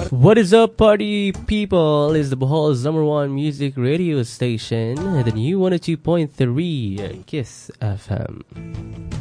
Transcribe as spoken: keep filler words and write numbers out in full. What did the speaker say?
What is up, party people? It's the Bohol's number one music radio station, the new one oh two point three Kiss F M.